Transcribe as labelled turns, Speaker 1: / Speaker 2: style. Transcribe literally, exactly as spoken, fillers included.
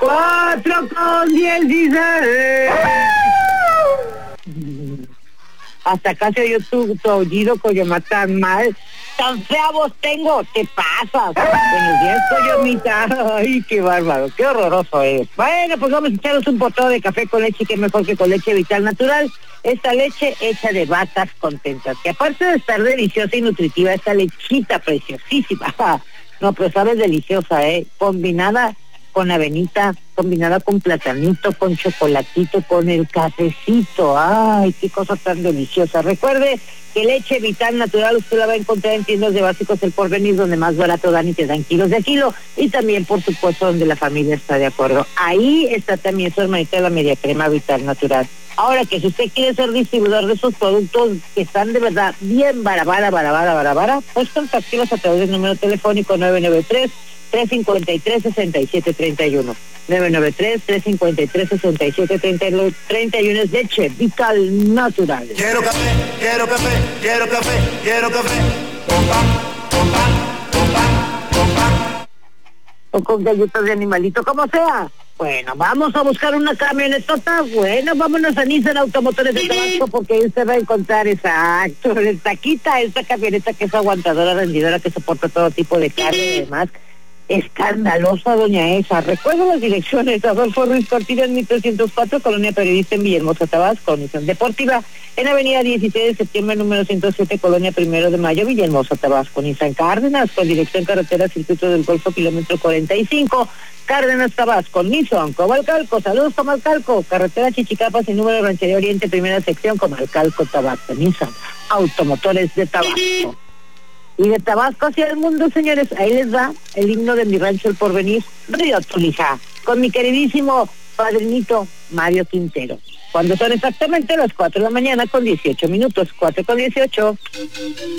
Speaker 1: Cuatro con dieciséis. Hasta acá se oyó tu, tu aullido, Coyoma, tan mal. Tan fea voz tengo, ¿qué pasa? Buenos días, Coyomita. Ay, qué bárbaro, qué horroroso es. Bueno, pues vamos a echarnos un potón de café con leche, que mejor que con leche Vital Natural. Esta leche hecha de vacas contentas, que aparte de estar deliciosa y nutritiva, esta lechita preciosísima. No, pero sabes, deliciosa, ¿eh? Combinada con avenita, combinada con platanito, con chocolatito, con el cafecito. Ay, qué cosa tan deliciosa. Recuerde que leche Vital Natural usted la va a encontrar en tiendas de Básicos El Porvenir, donde más barato dan y te dan kilos de kilo, y también, por supuesto, donde la familia está de acuerdo. Ahí está también su hermanita de la media crema Vital Natural. Ahora, que si usted quiere ser distribuidor de esos productos que están de verdad bien barabara, barabara, barabara, pues contáctelos a través del número telefónico nueve nueve tres, tres cinco tres, seis siete tres uno. nueve nueve tres, tres cinco tres, seis siete tres uno es leche Vital Natural.
Speaker 2: Quiero café, quiero café, quiero café, quiero café. Con pan, con pan, con pan, con pan.
Speaker 1: O con galletas de animalito, como sea. Bueno, vamos a buscar una camionetota. Bueno, vámonos a Nissan Automotores de Tabasco, porque ahí usted va a encontrar, exacto, esta quita, esta camioneta que es aguantadora, rendidora, que soporta todo tipo de carga y demás. Escandalosa, doña esa. Recuerda las direcciones: Adolfo Ruiz Cortines, mil trescientos cuatro, Colonia Periodista en Villahermosa, Tabasco. Nissan Deportiva en Avenida dieciséis de septiembre, número ciento siete, Colonia Primero de Mayo, Villahermosa, Tabasco. Nissan Cárdenas, con dirección carretera Circuito del Golfo, kilómetro cuarenta y cinco, Cárdenas, Tabasco. Nissan Comalcalco, saludos Comalcalco, carretera Chichicapas y número Ranchería Oriente, primera sección, Comalcalco, Tabasco. Nissan Automotores de Tabasco. Y de Tabasco hacia el mundo, señores, ahí les va el himno de mi rancho El Porvenir, Río Tulija, con mi queridísimo padrinito Mario Quintero. Cuando son exactamente las cuatro de la mañana con dieciocho minutos, cuatro con dieciocho.